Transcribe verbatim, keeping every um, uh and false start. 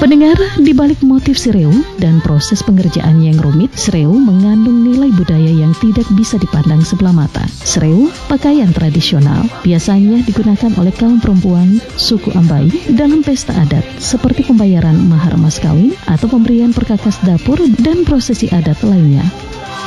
Pendengar, di balik motif sireu dan proses pengerjaan yang rumit, sireu mengandung nilai budaya yang tidak bisa dipandang sebelah mata. Sireu, pakaian tradisional, biasanya digunakan oleh kaum perempuan suku Ambai dalam pesta adat seperti pembayaran mahar mas kawin atau pemberian perkakas dapur dan prosesi adat lainnya.